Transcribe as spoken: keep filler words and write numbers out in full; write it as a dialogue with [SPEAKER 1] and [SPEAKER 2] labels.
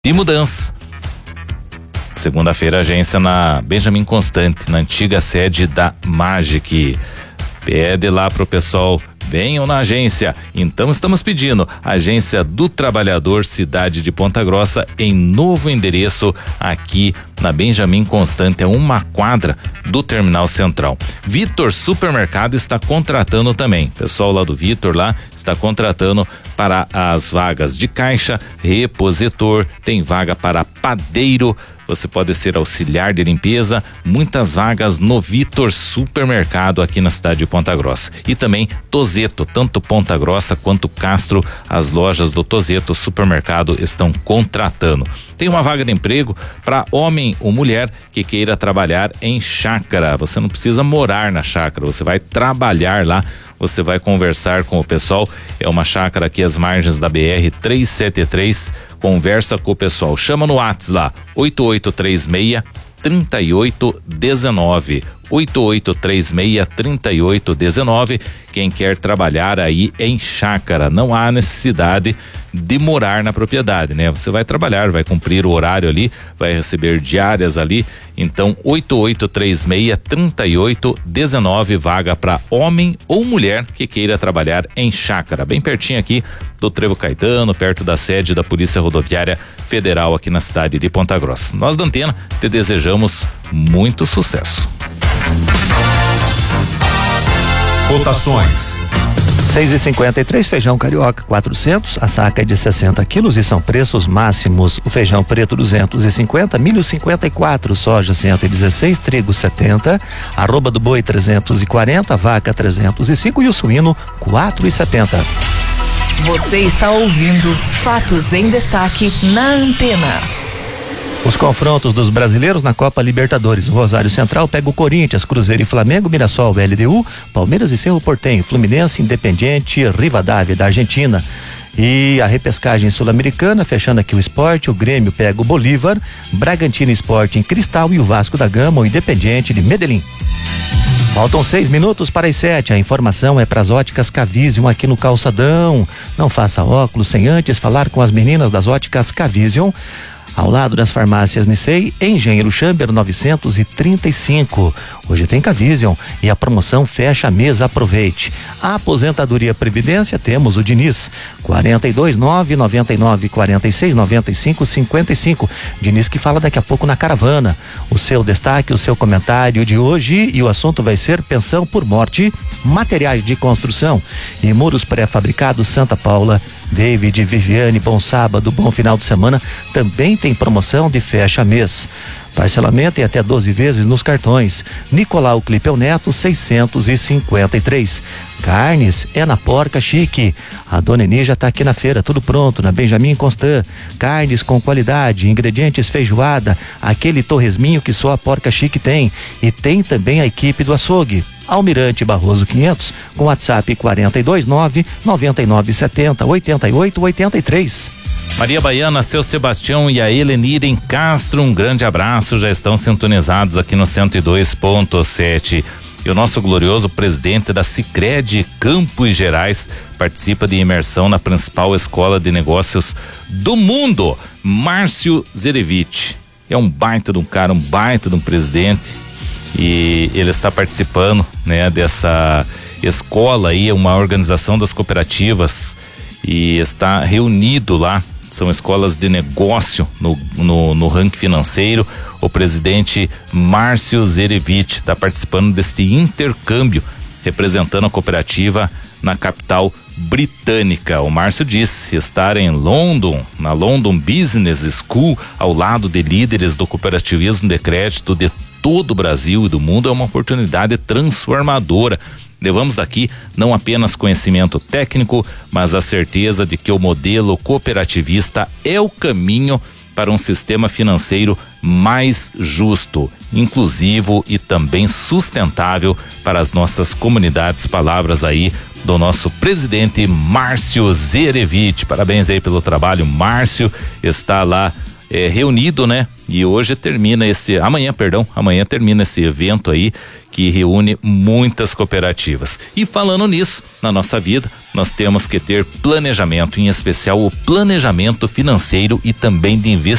[SPEAKER 1] de mudança. Segunda-feira, agência na Benjamin Constant, na antiga sede da Magic. Pede lá pro pessoal, venham na agência. Então estamos pedindo, Agência do Trabalhador, cidade de Ponta Grossa, em novo endereço aqui na Benjamin Constant, é uma quadra do Terminal Central. Vitor Supermercado está contratando também. Pessoal lá do Vitor lá está contratando para as vagas de caixa, repositor, tem vaga para padeiro. Você pode ser auxiliar de limpeza, muitas vagas no Vitor Supermercado aqui na cidade de Ponta Grossa. E também Tozeto, tanto Ponta Grossa quanto Castro, as lojas do Tozeto Supermercado estão contratando. Tem uma vaga de emprego para homem ou mulher que queira trabalhar em chácara. Você não precisa morar na chácara, você vai trabalhar lá, você vai conversar com o pessoal. É uma chácara aqui às margens da B R trezentos e setenta e três. Conversa com o pessoal, chama no WhatsApp lá, oito oito três seis, três oito um nove, oito oito três seis, três oito um nove. Quem quer trabalhar aí em chácara, não há necessidade de morar na propriedade, né? Você vai trabalhar, vai cumprir o horário ali, vai receber diárias ali. Então, oito oito três seis, três oito um nove, vaga para homem ou mulher que queira trabalhar em chácara, bem pertinho aqui do Trevo Caetano, perto da sede da Polícia Rodoviária Federal aqui na cidade de Ponta Grossa. Nós da Antena te desejamos muito sucesso.
[SPEAKER 2] Cotações.
[SPEAKER 3] seis e cinquenta e três, feijão carioca quatrocentos, a saca é de sessenta quilos e são preços máximos. O feijão preto duzentos e cinquenta, milho cinquenta e quatro, soja cento e dezesseis, trigo setenta, arroba do boi trezentos e quarenta, vaca trezentos e cinco e o suíno quatro e setenta.
[SPEAKER 4] Você está ouvindo Fatos em Destaque na Antena.
[SPEAKER 3] Os confrontos dos brasileiros na Copa Libertadores. O Rosário Central pega o Corinthians, Cruzeiro e Flamengo, Mirassol, L D U, Palmeiras e Cerro Porteño, Fluminense, Independiente, Rivadavia da Argentina. E a repescagem sul-americana, fechando aqui o Sport, o Grêmio pega o Bolívar, Bragantino Sporting, Cristal e o Vasco da Gama, o Independiente de Medellín. Faltam seis minutos para as sete. A informação é para as óticas Cavision aqui no Calçadão. Não faça óculos sem antes falar com as meninas das óticas Cavision, ao lado das farmácias Nissei, Engenheiro Chamber novecentos e trinta e cinco. Hoje tem Cavision e a promoção fecha a mesa, aproveite. A aposentadoria Previdência, temos o Diniz, quarenta e dois, nove noventa e nove, quarenta e seis, noventa e cinco, cinquenta e cinco. Diniz que fala daqui a pouco na Caravana. O seu destaque, o seu comentário de hoje, e o assunto vai ser pensão por morte, materiais de construção e muros pré-fabricados Santa Paula. David, Viviane, bom sábado, bom final de semana. Também tem promoção de fecha mês. Parcelamento em até doze vezes nos cartões. Nicolau Clipeu Neto, seiscentos e cinquenta e três. Carnes é na Porca Chique. A Dona Eni já está aqui na feira, tudo pronto, na Benjamin Constant. Carnes com qualidade, ingredientes feijoada, aquele torresminho que só a Porca Chique tem. E tem também a equipe do açougue. Almirante Barroso quinhentos, com WhatsApp quarenta e dois, nove noventa e nove, setenta, oitenta e oito, oitenta e três.
[SPEAKER 1] Maria Baiana, seu Sebastião e a Helenir em Castro, um grande abraço, já estão sintonizados aqui no cento e dois ponto sete. E o nosso glorioso presidente da Sicredi Campos Gerais participa de imersão na principal escola de negócios do mundo, Márcio Zerevich. É um baita de um cara, um baita de um presidente, e ele está participando, né, dessa escola aí, uma organização das cooperativas, e está reunido lá. São escolas de negócio no, no, no ranking financeiro. O presidente Márcio Zerevich está participando desse intercâmbio, representando a cooperativa na capital britânica. O Márcio disse estar em London, na London Business School, ao lado de líderes do cooperativismo de crédito de todo o Brasil e do mundo, é uma oportunidade transformadora. Levamos aqui não apenas conhecimento técnico, mas a certeza de que o modelo cooperativista é o caminho para um sistema financeiro mais justo, inclusivo e também sustentável para as nossas comunidades. Palavras aí do nosso presidente Márcio Zerevich. Parabéns aí pelo trabalho, Márcio. Está lá é, reunido, né? E hoje termina esse, amanhã, perdão, amanhã termina esse evento aí que reúne muitas cooperativas. E falando nisso, na nossa vida, nós temos que ter planejamento, em especial o planejamento financeiro e também de investimento.